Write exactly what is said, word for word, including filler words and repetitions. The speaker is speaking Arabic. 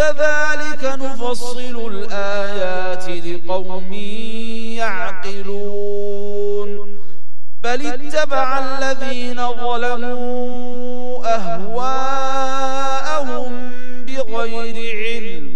كذلك نفصل الآيات لقوم يعقلون بل اتبع الذين ظلموا أهواءهم